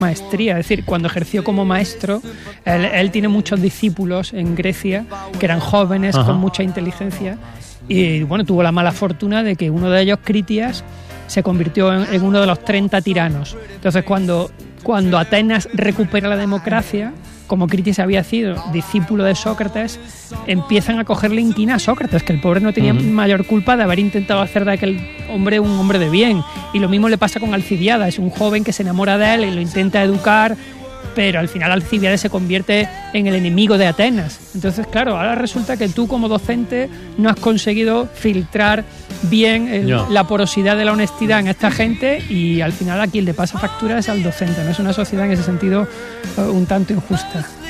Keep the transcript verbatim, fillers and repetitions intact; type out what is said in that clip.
maestría, es decir, cuando ejerció como maestro, él, él tiene muchos discípulos en Grecia que eran jóvenes, Ajá. con mucha inteligencia, y bueno, tuvo la mala fortuna de que uno de ellos, Critias, se convirtió en, en uno de los treinta tiranos. Entonces, cuando, cuando Atenas recupera la democracia, como Critias había sido discípulo de Sócrates, empiezan a cogerle inquina a Sócrates, que el pobre no tenía uh-huh. mayor culpa de haber intentado hacer de aquel hombre un hombre de bien. Y lo mismo le pasa con Alcibiades, es un joven que se enamora de él y lo intenta educar, pero al final Alcibiades se convierte en el enemigo de Atenas. Entonces, claro, ahora resulta que tú como docente no has conseguido filtrar bien el, no. la porosidad de la honestidad en esta gente, y al final a quien le pasa factura es al docente, ¿no? Es una sociedad en ese sentido uh, un tanto injusta.